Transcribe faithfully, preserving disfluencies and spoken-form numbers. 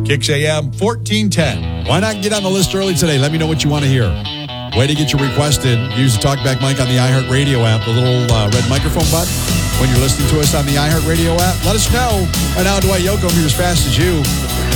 Kicks A M fourteen ten. Why not get on the list early today? Let me know what you want to hear. Way to get your request in. Use the TalkBack mic on the iHeartRadio app, the little uh, red microphone button. When you're listening to us on the iHeartRadio app, let us know. Right now, Dwight Yoakam here as fast as you.